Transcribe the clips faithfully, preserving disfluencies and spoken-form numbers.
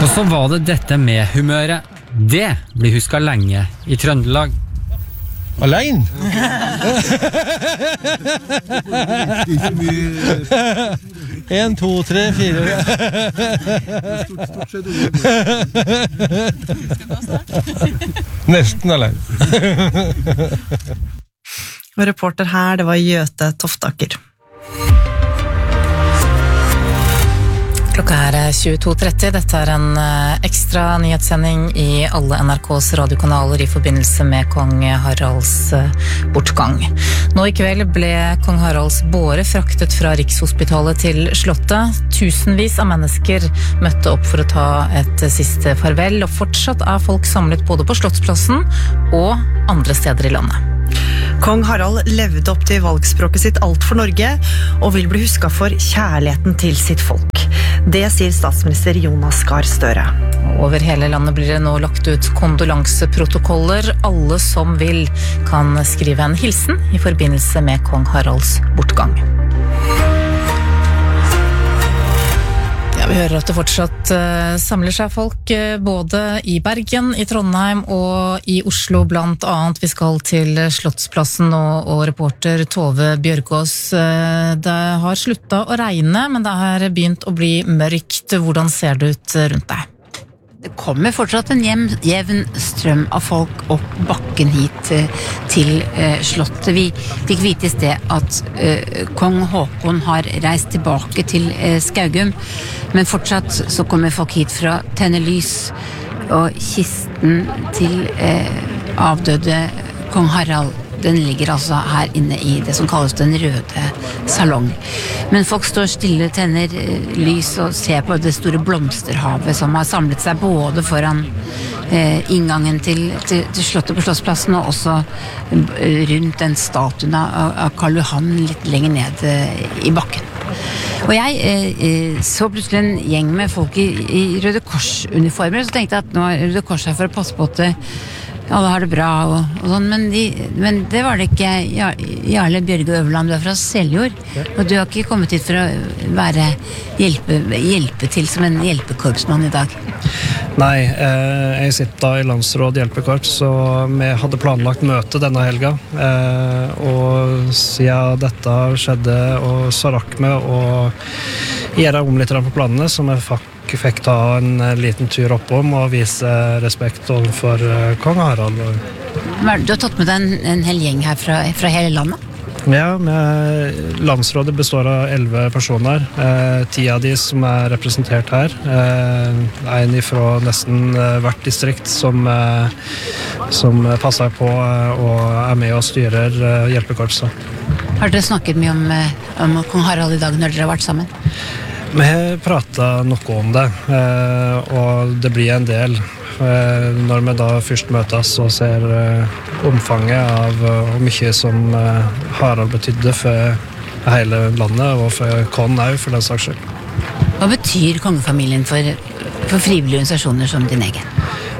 Og så var det dette med humøret. Det blir husket lenge i Trøndelag. Alene? En, to, tre, fire. Nesten alene. Og reporter her, det var Gjøte Toftaker. Klokka er tjueto tretti. Dette er en ekstra nyhetssending i alle N R K's radiokanaler i forbindelse med kong Haralds bortgang. Nå i kveld ble kong Haralds båre fraktet fra Rikshospitalet til Slottet. Tusenvis av mennesker møtte opp for å ta et siste farvel, og fortsatt er folk samlet både på Slottsplassen og andre steder i landet. Kong Harald levde opp til valgspråket sitt Alt for Norge, og vil bli husket for kjærligheten til sitt folk. Det sier statsminister Jonas Gahr Støre. Over hele landet blir det nå lagt ut kondolanseprotokoller. Alle som vil kan skrive en hilsen i forbindelse med kong Haralds bortgang. Vi hører at det fortsatt uh, samler seg folk uh, både i Bergen, i Trondheim og i Oslo blant annet. Vi skal til Slottsplassen og, og reporter Tove Bjørgaas. Uh, det har sluttet å regne, men det har begynt å bli mørkt. Hvordan ser det ut rundt deg? Det kommer fortsatt en jevn, jevn strøm av folk opp bakken hit til eh, Slottet. Vi fikk vite i sted at eh, kong Håkon har reist tilbake til eh, Skaugum, men fortsatt så kommer folk hit fra Tennelys, og kisten til eh, avdøde kong Harald, den ligger altså her inne i det som kalles den røde salong. Men folk står stille, tenner lys og ser på det store blomsterhavet som har samlet seg både foran eh, inngangen til, til, til Slottet på Slottsplassen og også rundt den statuen av, av Karl Johan litt lenger ned eh, i bakken. Og jeg eh, så plutselig en gjeng med folk i, i Røde Kors-uniformer, så tenkte jeg at nå er Røde Kors her for å passe på at alle har det bra og, og sånn, men, de, men det var det ikke. Jarle Bjørge Øverland, du er fra Seljord, og du har ikke kommet hit for å være hjelpe, hjelpe til som en hjelpekorpsmann i dag. Nei, eh, jeg sitter da i Landsråd Hjelpekorps, så vi hadde planlagt møte denne helga, eh, og siden dette skjedde, og så rakk vi å gjøre om litt på planene, som jeg faktisk fikk ta en liten tur oppom og vise respekt overfor kong Harald. Du har tatt med deg en, en hel gjeng her fra, fra hele landet? Ja, med landsrådet består av elleve personer. Eh, ti av de som er representert her. Eh, en fra nesten hvert distrikt som, eh, som passer på og er med og styrer eh, hjelpekorpset. Har dere snakket mye om, om kong Harald i dag når dere har vært sammen? Vi har pratet noe om det, og det blir en del når vi da først møtes og ser omfanget av hvor mye som Harald betydde for hele landet, og for Kon også, for den saks skyld. Hva betyr kongefamilien for, for frivillige organisasjoner som din egen?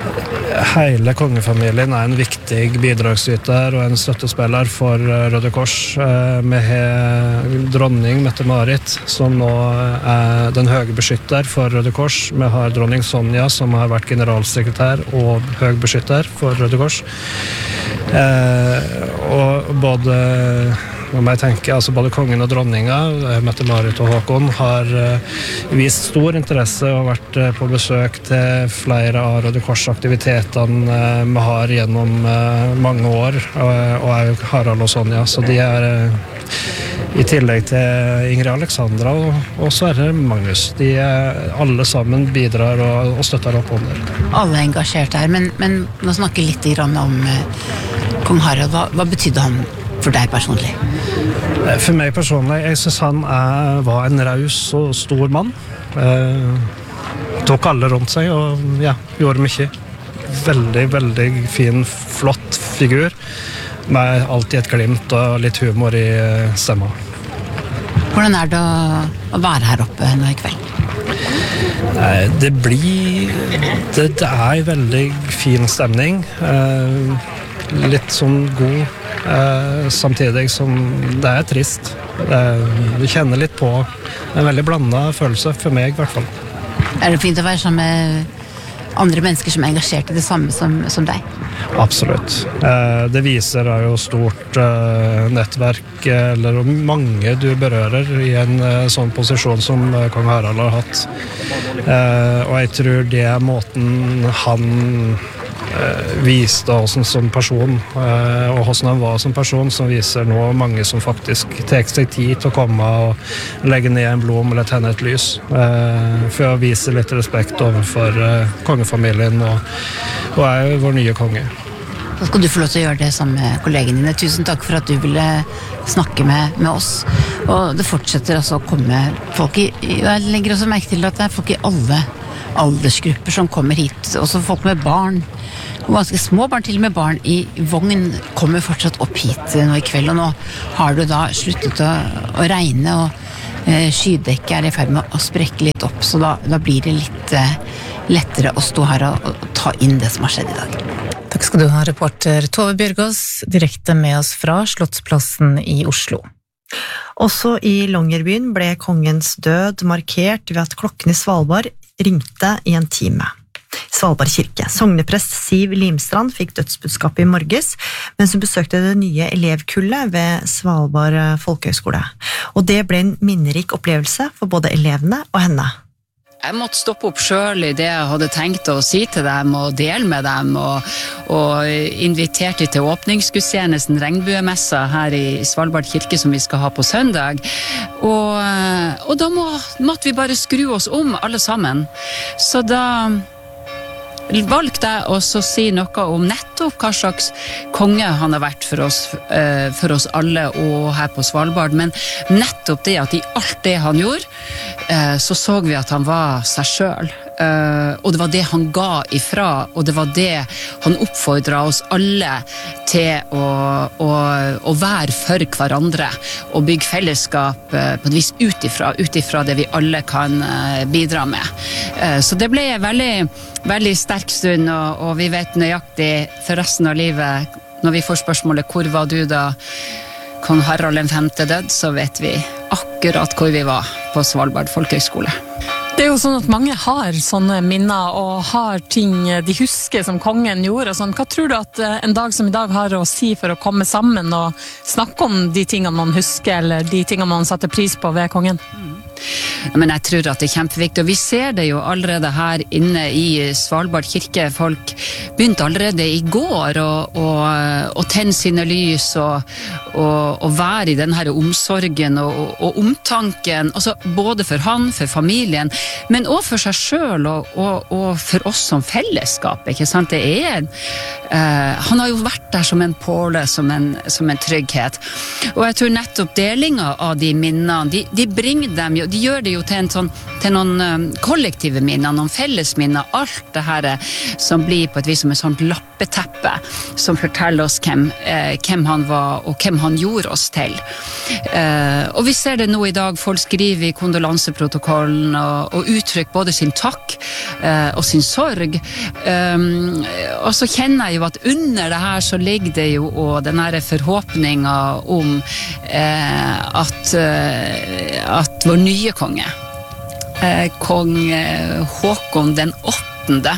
Hele kongefamilien er en viktig bidragsyter og en støttespiller for Røde Kors. Vi har dronning Mette-Marit, som nå er den høye beskytter for Røde Kors. Vi har dronning Sonja, som har vært generalsekretær og høy beskytter for Røde Kors. Og både Om jeg tenker, altså både kongen og dronninga, Mette-Marit og Håkon, har vist stor interesse og vært på besøk til flere av Røde Kors-aktivitetene vi har gjennom mange år, og er Harald og Sonja, så de er i tillegg til Ingrid Alexandra og, og Sverre Magnus. De er, alle sammen bidrar og, og støtter opp om det. Alle er engasjert her, men, men nå snakker vi litt om kong Harald. Hva, hva betydde han for deg personlig? For meg personlig, jeg synes han er, var en raus og stor mann. Eh, tok alle rundt seg og ja, gjorde mye. Veldig, veldig fin, flott figur, med alltid et glimt og litt humor i stemma. Hvordan er det å, å være her oppe nå i kveld? Eh, det blir, det, det er veldig fin stemning. Eh, litt sånn god, eh, samtidig som det er trist. Eh, du kjenner litt på en veldig blandet følelse, for meg i hvert fall. Er det fint å være sammen med andre mennesker som er engasjert i det samme som, som deg. Absolutt. Eh, det viser jo stort eh, nettverk, eller mange du berører i en eh, sånn posisjon som eh, kong Harald har hatt. Eh, og jeg tror det er måten han eh, viste oss som person, eh, og hvordan han var som person, som viser nå mange som faktisk tar seg tid til å komme og legge ned en blom eller tenne et lys, eh, for å vise litt respekt overfor eh, kongefamilien og, og er jo vår nye konge. Da skal du få lov til å gjøre det sammen med kollegene dine. Tusen takk for at du ville snakke med, med oss. Og det fortsetter altså å komme folk i, jeg legger også merke til at det er folk i alle aldersgrupper som kommer hit, også folk med barn, og ganske små barn, til og med barn i vogn kommer fortsatt opp hit nå i kveld, og nå har du da sluttet å, å regne, og eh, skydekket er i ferd med å sprekke litt opp, så da, da blir det litt eh, lettere å stå her og, og ta inn det som har skjedd i dag. Takk skal du ha, reporter Tove Bjørgaas, direkte med oss fra Slottsplassen i Oslo. Også i Longyearbyen ble kongens død markert ved at klokken i Svalbard ringte i en time. Svalbard kirke. Sogneprest Siv Limstrand fikk dødsbudskapet i morges, mens hun besøkte det nye elevkullet ved Svalbard folkehøgskole. Og det ble en minnerik opplevelse for både elevene og henne. Jeg måtte stoppe opp selv i det jeg hadde tenkt å si til dem og dele med dem, og, og inviterte til åpningsgudstjenesten Regnbuemessa her i Svalbard kirke som vi skal ha på søndag. Og, og da må, måtte vi bare skru oss om alle sammen. Så da valgte jeg også å si noe om nettopp hva slags konge han har vært for oss, uh, for oss alle og her på Svalbard, men nettopp det at i alt det han gjorde, uh, så så vi at han var seg selv. Uh, og det var det han ga ifra, og det var det han oppfordret oss alle til å, å, å være for hverandre og bygge fellesskap uh, på et vis utifra, utifra det vi alle kan uh, bidra med. Uh, så det ble en veldig, veldig sterk stund, og, og vi vet nøyaktig for resten av livet, når vi får spørsmålet hvor var du da kong Harald den femte død, så vet vi akkurat hvor vi var på Svalbard folkehøgskole. Det er jo sånn at mange har sånne minner og har ting de husker som kongen gjorde. Og sånn. Hva tror du at en dag som i dag har å si for å komme sammen og snakke om de tingene man husker, eller de tingene man satte pris på ved kongen? Mm. Men jeg tror at det er kjempeviktig, og vi ser det jo allerede her inne i Svalbard kirke. Folk begynte allerede i går å, å, å tenne sine lys og, og, og være i den her omsorgen og, og, og omtanken, altså både for han, for familien, men også for seg selv og, og, og for oss som fellesskap, ikke sant? Det er en, uh, han har jo vært der som en påle, som en, som en trygghet, og jeg tror nettopp delinga av de minnene, de, de bringer dem jo, de gjør det jo til, en sånn, til noen um, kollektive minner, noen felles minner, alt det her som blir på et vis som et sånt lappeteppe, som forteller oss hvem, eh, hvem han var og hvem han gjorde oss til. Eh, og vi ser det nå i dag, folk skriver i kondolanseprotokollen og, og uttrykker både sin takk eh, og sin sorg. Um, og så kjenner jeg jo at under det her så ligger det jo og den her forhåpningen om eh, at, eh, at vår nye konge, eh, kong Håkon den åttende,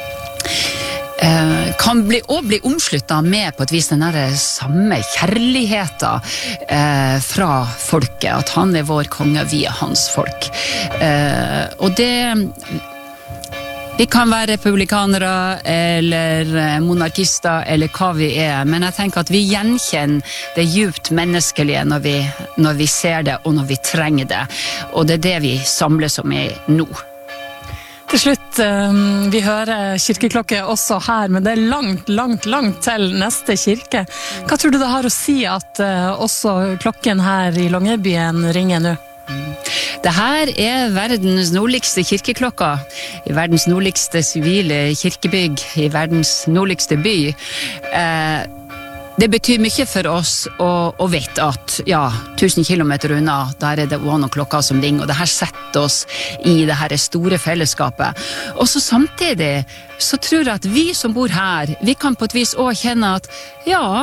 eh, kan bli, og bli omsluttet med på et vis den der samme kjærligheten eh, fra folket, at han er vår konge via hans folk. Eh, og det vi kan være republikanere eller monarkister eller hva vi er, men jeg tenker at vi gjenkjenner det djupt menneskelige når vi, når vi ser det og når vi trenger det, og det er det vi samles om i nå. Til slutt, vi hører kirkeklokke også her, men det er langt, langt, langt til neste kirke. Hva tror du det har å si at også klokken her i Longyearbyen ringer nå? Det her er verdens nordligste kirkeklokka, i verdens nordligste sivile kirkebygg, i verdens nordligste by. Eh, det betyr mye for oss å, å vite at ja, tusen kilometer unna, der er det også noen klokker som ringer, og det her setter oss i det her store fellesskapet. Og så samtidig så tror jeg at vi som bor her, vi kan på et vis også kjenne at ja,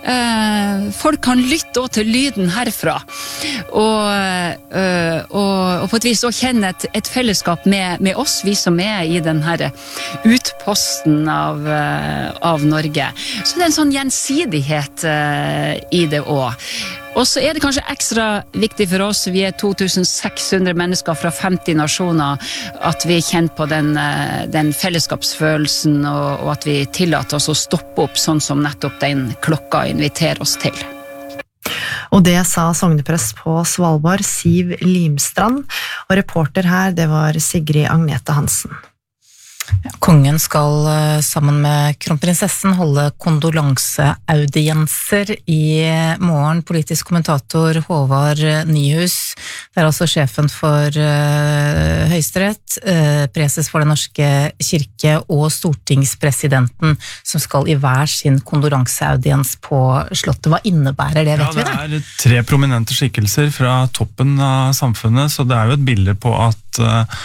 Eh, folk kan lytte også til lyden herfra, og, eh, og, og på et vis også kjenne et, et fellesskap med, med oss, vi som er i den her utposten av, eh, av Norge. Så det er en sånn gjensidighet eh, i det også. Og så er det kanskje ekstra viktig for oss, vi er to tusen seks hundre mennesker fra femti nasjoner, at vi kjenner på den, den fellesskapsfølelsen, og, og at vi tillater oss å stoppe opp sånn som nettopp den klokka inviterer oss til. Og det sa sogneprest på Svalbard, Siv Limstrand, og reporter her, det var Sigrid Agnete Hansen. Kongen skal sammen med kronprinsessen holde kondolanseaudienser i morgen. Politisk kommentator Håvard Nyhus, det er altså sjefen for uh, Høyesterett, uh, preses for Den norske kirke og stortingspresidenten som skal i hver sin kondolanseaudiens på slottet. Hva innebærer det, vet ja, vi det? Det er tre prominente skikkelser fra toppen av samfunnet, så det er jo et bilde på at uh,